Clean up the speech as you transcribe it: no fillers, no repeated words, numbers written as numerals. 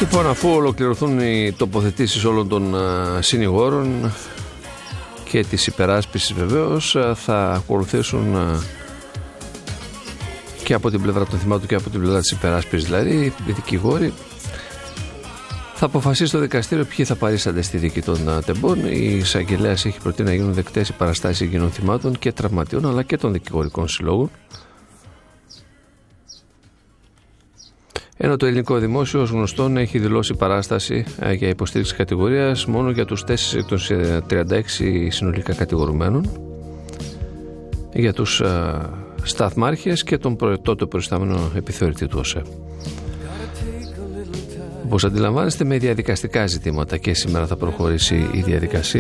Λοιπόν, αφού ολοκληρωθούν οι τοποθετήσεις όλων των συνηγόρων και της υπεράσπισης βεβαίως, θα ακολουθήσουν και από την πλευρά των θυμάτων και από την πλευρά της υπεράσπισης, δηλαδή οι δικηγόροι. Θα αποφασίσει το δικαστήριο ποιοι θα παρίστανται στη δίκη των τεμπών. Η εισαγγελέας έχει προτείνει να γίνουν δεκτές οι παραστάσεις υγιεινών θυμάτων και τραυματιών, αλλά και των δικηγορικών συλλόγων. Ενώ το ελληνικό δημόσιο, ως γνωστόν, έχει δηλώσει παράσταση για υποστήριξη κατηγορίας μόνο για τους 4 εκ των 36 συνολικά κατηγορουμένων, για τους σταθμάρχες και τον τότε προϊστάμενο επιθεωρητή του ΟΣΕ. Όπως αντιλαμβάνεστε, με διαδικαστικά ζητήματα και σήμερα θα προχωρήσει η διαδικασία.